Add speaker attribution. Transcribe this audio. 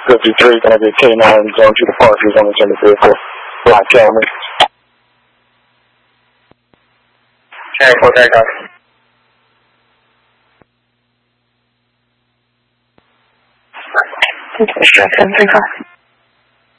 Speaker 1: 53, gonna get K9 zone 2 departures on the 10-4. Black Camry. Carry 4 takeoff.
Speaker 2: Strike 10 takeoff.